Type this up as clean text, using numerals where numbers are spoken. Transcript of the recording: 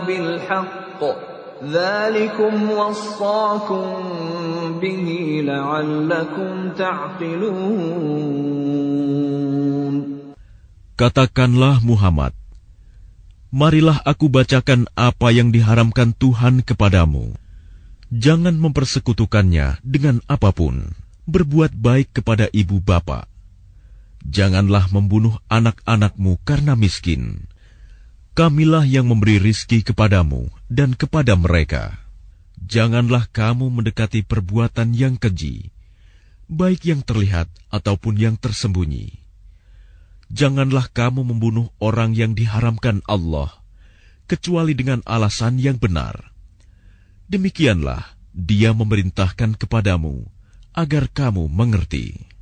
بِالْحَقِّ ذَلِكُمْ وَصَّاكُمْ بِهِ لَعَلَّكُمْ تَعْقِلُونَ. Katakanlah Muhammad, marilah aku bacakan apa yang diharamkan Tuhan kepadamu. Jangan mempersekutukannya dengan apapun. Berbuat baik kepada ibu bapa. Janganlah membunuh anak-anakmu karena miskin. Kamilah yang memberi rizki kepadamu dan kepada mereka. Janganlah kamu mendekati perbuatan yang keji, baik yang terlihat ataupun yang tersembunyi. Janganlah kamu membunuh orang yang diharamkan Allah, kecuali dengan alasan yang benar. Demikianlah Dia memerintahkan kepadamu, agar kamu mengerti.